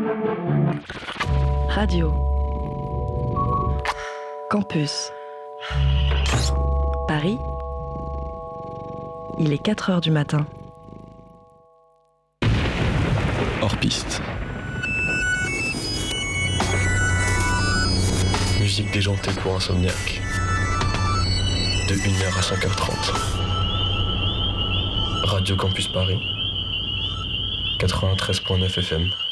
Radio Campus Paris, il est 4h du matin. Hors piste. Musique déjantée pour insomniaque. De 1h à 5h30. Radio Campus Paris. 93.9 FM.